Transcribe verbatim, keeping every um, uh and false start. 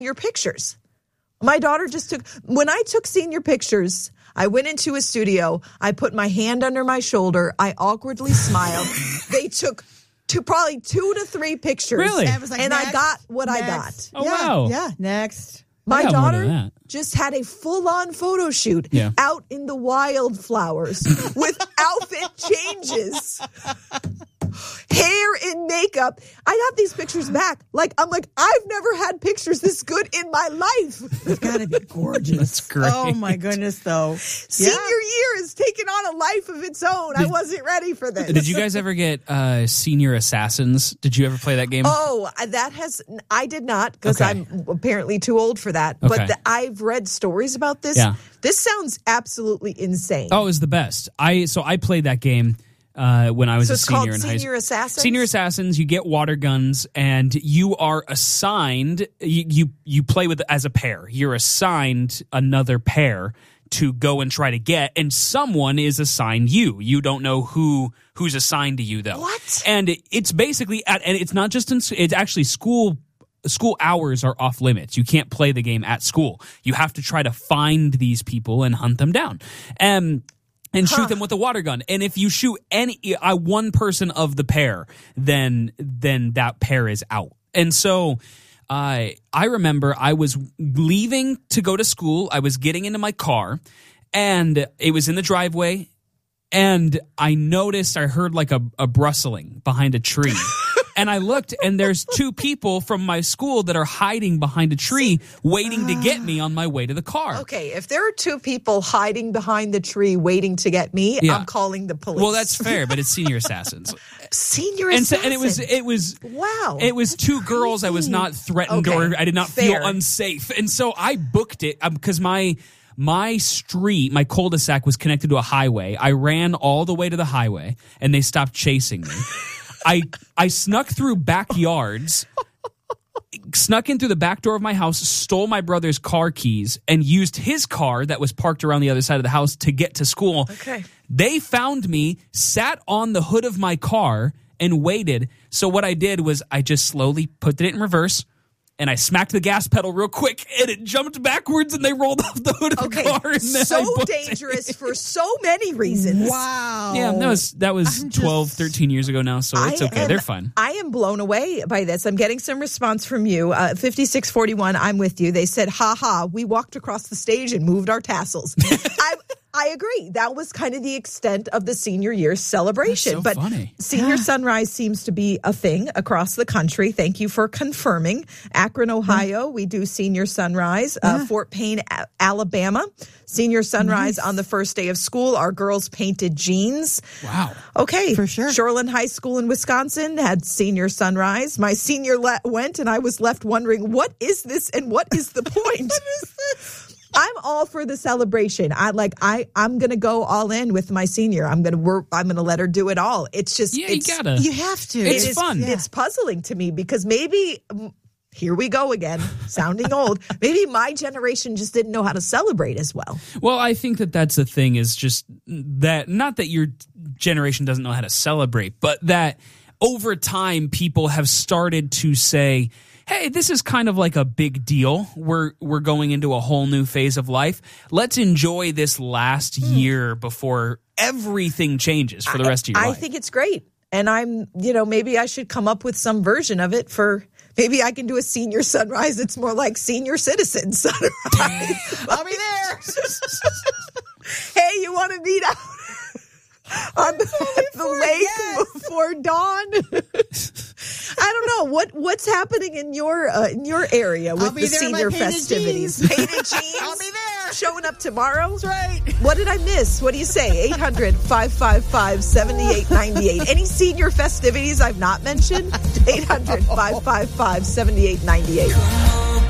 your pictures. My daughter just took, when I took senior pictures, I went into a studio, I put my hand under my shoulder, I awkwardly smiled. They took two, probably two to three pictures. Really? And, was like, and I got what next. I got. Oh, yeah, wow. Yeah, next. My got more than daughter that. just had a full-on photo shoot Yeah. out in the wildflowers with outfit changes. Hair and makeup. I got these pictures back. Like, I'm like, I've never had pictures this good in my life. It's got to be gorgeous. That's great. Oh, my goodness, though. Senior year has taken on a life of its own. I wasn't ready for this. Did you guys ever get uh, Senior Assassins? Did you ever play that game? Oh, that has, I did not because Okay. I'm apparently too old for that. Okay. But the, I've read stories about this. Yeah. This sounds absolutely insane. Oh, it was the best. I So I played that game uh, when I was So a it's senior called in high school. Senior Assassins? Senior Assassins, you get water guns, and you are assigned, you, you, you play with as a pair. You're assigned another pair to go and try to get, and someone is assigned you. You don't know who who's assigned to you, though. What? And it, it's basically, at, and it's not just in, it's actually school School hours are off limits. You can't play the game at school. You have to try to find these people and hunt them down. Um, and shoot Huh. them with a water gun. And if you shoot any uh, one person of the pair, then then that pair is out. And so uh, I remember I was leaving to go to school. I was getting into my car, and it was in the driveway. And I noticed, I heard like a, a rustling behind a tree. And I looked, and there's two people from my school that are hiding behind a tree waiting to get me on my way to the car. Okay, if there are two people hiding behind the tree waiting to get me, Yeah. I'm calling the police. Well, that's fair, but it's Senior Assassins. Senior and so, Assassins. and it was it was Wow. It was two girls. I was not threatened Okay, or I did not fair. feel unsafe, and so I booked it because my my street, my cul-de-sac was connected to a highway. I ran all the way to the highway, and they stopped chasing me. I I snuck through backyards, snuck in through the back door of my house, stole my brother's car keys, and used his car that was parked around the other side of the house to get to school. Okay. They found me, sat on the hood of my car, and waited. So what I did was I just slowly put it in reverse, and I smacked the gas pedal real quick, and it jumped backwards, and they rolled off the hood of Okay, the car. And then I so booked it. dangerous for so many reasons. Wow. Yeah, that was that was I'm just- twelve, thirteen years ago now, so it's I okay. am- They're fine. I am blown away by this. I'm getting some response from you. Uh, fifty-six forty-one, I'm with you. They said, ha ha, we walked across the stage and moved our tassels. I I agree. That was kind of the extent of the senior year celebration. That's so but funny. Senior Sunrise seems to be a thing across the country. Thank you for confirming. Akron, Ohio, we do Senior Sunrise. Uh, Fort Payne, A- Alabama, Senior Sunrise on the first day of school. Our girls painted jeans. Wow. Okay. For sure. Shoreland High School in Wisconsin had Senior Sunrise. My senior le- went, and I was left wondering, what is this and what is the point? What is this? I'm all for the celebration. I like I I'm going to go all in with my senior. I'm going to work I'm going to let her do it all. It's just Yeah, you it's, gotta. You have to. It's it is- fun. It's puzzling to me because maybe mm, here we go again, sounding old. Maybe my generation just didn't know how to celebrate as well. Well, I think that that's the thing is just that, not that your generation doesn't know how to celebrate, but that over time people have started to say, hey, this is kind of like a big deal. We're we're going into a whole new phase of life. Let's enjoy this last year before everything changes for the rest of your I life. think it's great. And I'm, you know, maybe I should come up with some version of it for, maybe I can do a senior sunrise. It's more like senior citizen sunrise. I'll be there. Hey, you want to meet out on the, the lake yes. before dawn? I don't know what what's happening in your uh, in your area with be the there in my senior painted festivities. jeans. Painted jeans. I'll be there. Showing up tomorrow. That's right. What did I miss? What do you say? eight hundred, five five five, seven eight nine eight. Any senior festivities I've not mentioned? eight hundred, five five five, seven eight nine eight.